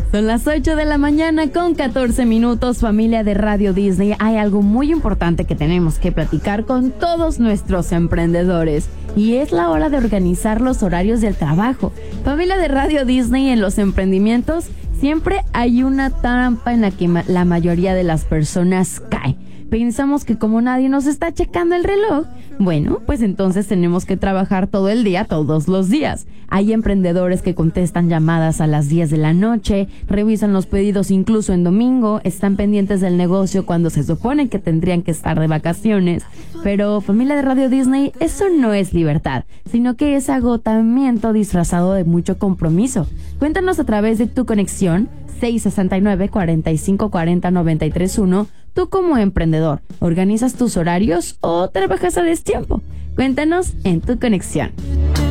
Son las 8 de la mañana con 14 minutos, familia de Radio Disney. Hay algo muy importante que tenemos que platicar con todos nuestros emprendedores y es la hora de organizar los horarios del trabajo. Familia de Radio Disney, en los emprendimientos siempre hay una trampa en la que la mayoría de las personas cae. Pensamos que como nadie nos está checando el reloj, bueno, pues entonces tenemos que trabajar todo el día, todos los días. Hay emprendedores que contestan llamadas a las 10 de la noche, revisan los pedidos incluso en domingo, están pendientes del negocio cuando se supone que tendrían que estar de vacaciones. Pero, familia de Radio Disney, eso no es libertad, sino que es agotamiento disfrazado de mucho compromiso. Cuéntanos a través de tu conexión 669-4540-931. Tú como emprendedor, ¿organizas tus horarios o trabajas a destiempo? Cuéntanos en tu conexión.